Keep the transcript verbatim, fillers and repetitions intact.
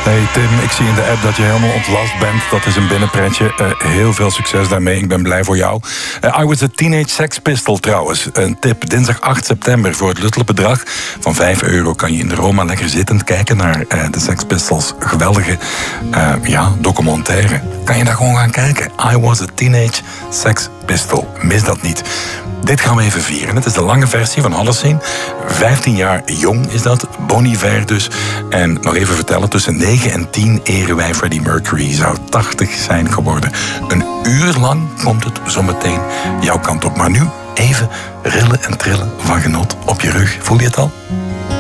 Hey Tim, ik zie in de app dat je helemaal ontlast bent. Dat is een binnenpretje. Uh, heel veel succes daarmee. Ik ben blij voor jou. Uh, I Was a Teenage Sex Pistol trouwens. Een tip. Dinsdag acht september voor het luttele bedrag van vijf euro kan je in de Roma lekker zittend kijken naar uh, de Sex Pistols. Geweldige uh, ja, documentaire. Kan je daar gewoon gaan kijken. I Was a Teenage Sex Pistol. Mis dat niet. Dit gaan we even vieren. Het is de lange versie van Holocene. vijftien jaar jong is dat. Bon Iver dus. En nog even vertellen, tussen negen en tien eren wij Freddie Mercury. Zou tachtig zijn geworden. Een uur lang komt het zometeen jouw kant op. Maar nu even rillen en trillen van genot op je rug. Voel je het al?